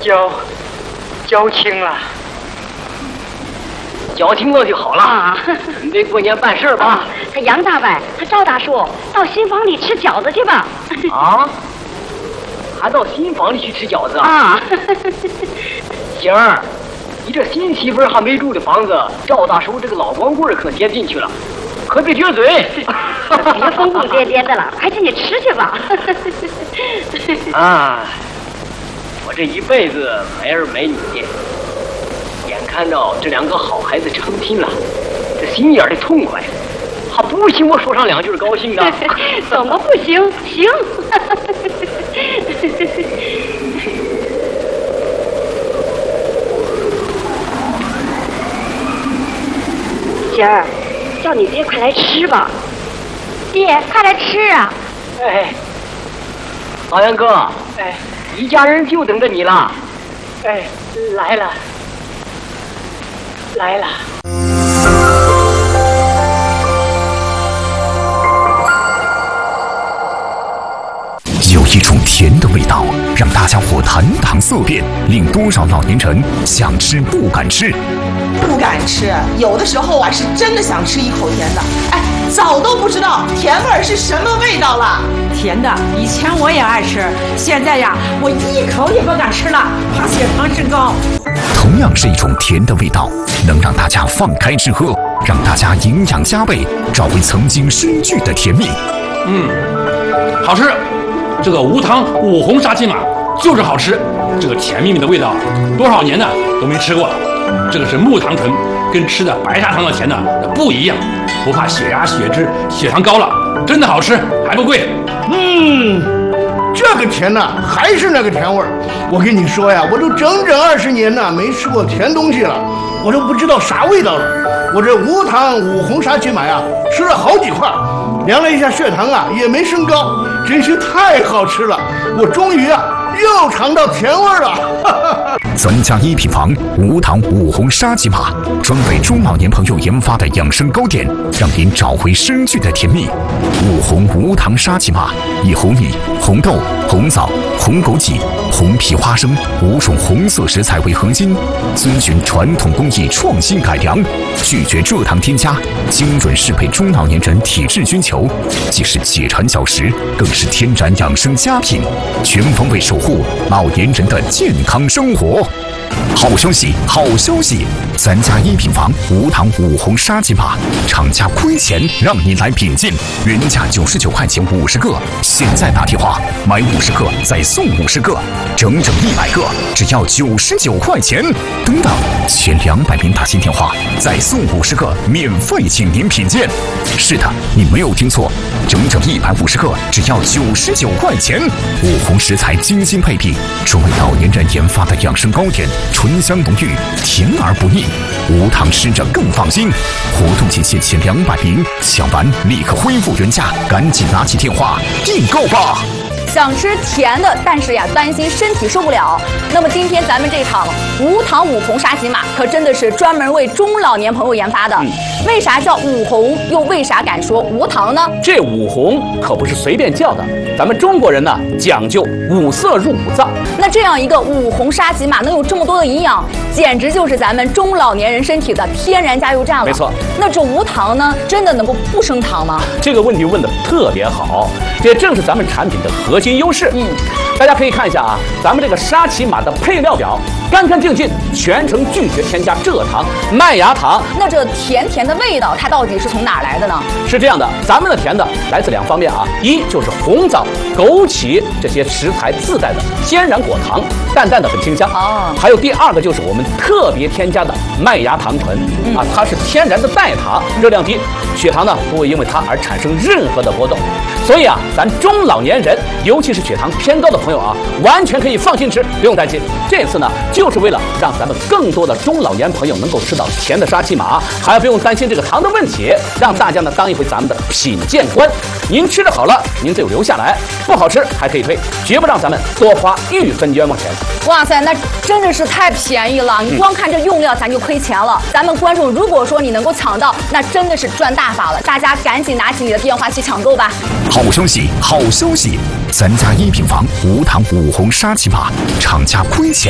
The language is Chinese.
交清了。 交清了就好了啊！你得过年办事吧？ 他杨大伯，他赵大叔到新房里吃饺子去吧。 啊？还到新房里去吃饺子啊？ 行儿，你这新媳妇还没住的房子，赵大叔这个老光棍可先进去了，可别撅嘴。 别疯疯癫癫的了，快进去吃去吧。 啊，我这一辈子没儿没女的。眼看着这两个好孩子成亲了，这心眼的痛快，还不行我说上两句高兴的。 怎么不行？行。姐儿，叫你爹快来吃吧。爹，快来吃啊！ 哎，老杨哥，哎，一家人就等着你了。 哎，来了。来了， 有一种甜的味道，让大家伙谈谈色变，令多少老年人想吃不敢吃。 不敢吃，有的时候啊是真的想吃一口甜的。哎，早都不知道甜味儿是什么味道了。 甜的，以前我也爱吃，现在呀，我一口也不敢吃了，怕血糖升高。 同样是一种甜的味道，能让大家放开吃喝，让大家营养加倍，找回曾经深聚的甜蜜。 好吃。这个无糖五红沙琪玛就是好吃，这个甜蜜蜜的味道，多少年呢都没吃过了。这个是木糖醇，跟吃的白砂糖的甜呢不一样，不怕血压、血脂、血糖高了，真的好吃，还不贵。 这个甜呢还是那个甜味儿。我跟你说呀，我都整整20年呢没吃过甜东西了，我都不知道啥味道了。我这无糖五红沙琪玛呀，吃了好几块，量了一下血糖啊，也没升高，真是太好吃了。我终于啊又尝到甜味了。 咱家一品房无糖五红沙琪玛，专为中老年朋友研发的养生糕点，让您找回深聚的甜蜜。五红无糖沙琪玛以红米、红豆、红枣、红枸杞、红皮花生5种红色食材为核心，遵循传统工艺创新改良，拒绝蔗糖添加，精准适配中老年人体质需求，既是解馋小食，更是天然养生佳品，全方位守护老年人的健康生活。好消息，好消息！咱家一品房无糖五红沙琪玛，厂家亏钱让你来品鉴，原价99块钱50个，现在打电话买50个再送50个，整整100个，只要99块钱。等等，前200名打进电话再送50个，免费请您品鉴。是的，你没有听错，整整150个，只要99块钱。五红食材精心配比，专为老年人研发的养生糕点，醇香浓郁，甜而不腻，无糖吃着更放心。活动期限前200名，抢完立刻恢复原价，赶紧拿起电话订购吧。 想吃甜的，但是呀担心身体受不了。那么今天咱们这场无糖五红沙琪玛可真的是专门为中老年朋友研发的。为啥叫五红，又为啥敢说无糖呢？ 这五红可不是随便叫的，咱们中国人呢讲究五色入五脏。 那这样一个五红沙琪玛能有这么多的营养，简直就是咱们中老年人身体的天然加油站了。 没错。 那这无糖呢，真的能够不升糖吗？ 这个问题问得特别好，这正是咱们产品的核心优势。大家可以看一下啊，咱们这个沙琪玛的配料表，干干净净，全程拒绝添加蔗糖、麦芽糖。 那这甜甜的味道，它到底是从哪儿来的呢？ 是这样的，咱们的甜的来自2方面啊，一就是红枣、枸杞这些食材自带的天然果糖，淡淡的很清香。还有第2个就是我们特别添加的麦芽糖醇啊，它是天然的代糖，热量低，血糖呢不会因为它而产生任何的波动。所以啊，咱中老年人，尤其是血糖偏高的朋友啊，完全可以放心吃，不用担心。这次呢，就是为了让咱们更多的中老年朋友能够吃到甜的沙琪玛，还不用担心这个糖的问题，让大家呢当一回咱们的品鉴官。您吃的好了，您就留下来；不好吃还可以退，绝不让咱们多花1分冤枉钱。 哇塞，那真的是太便宜了！你光看这用料，咱就亏钱了。咱们观众如果说你能够抢到，那真的是赚大发了。大家赶紧拿起你的电话去抢购吧！ 好消息，好消息！咱家一品房无糖五红沙琪玛，厂家亏钱